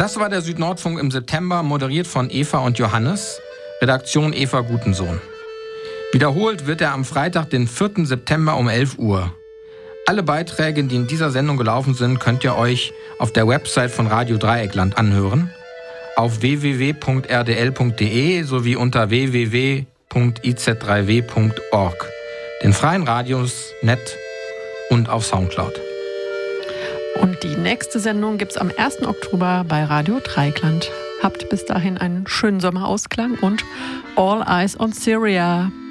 Das war der Südnordfunk im September, moderiert von Eva und Johannes. Redaktion Eva Gutensohn. Wiederholt wird er am Freitag, den 4. September um 11 Uhr. Alle Beiträge, die in dieser Sendung gelaufen sind, könnt ihr euch auf der Website von Radio Dreieckland anhören. Auf www.rdl.de sowie unter www.iz3w.org. Den freien Radios, Net und auf Soundcloud. Und die nächste Sendung gibt's am 1. Oktober bei Radio Dreieckland. Habt bis dahin einen schönen Sommerausklang und All Eyes on Syria.